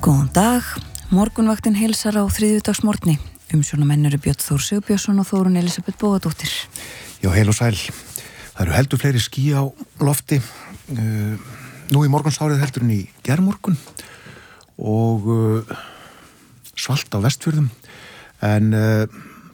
Góðan dag, morgunvaktin heilsar á þriðjudagsmorgni. Umsjónamenn eru Björn Þór Sigbjörnsson og Þórunn Elísabet Bóadóttir. Já, heil og sæl. Það eru heldur fleiri ský á lofti. Nú í morgunsárið heldur en í gærmorgun og svalt á Vestfjörðum. En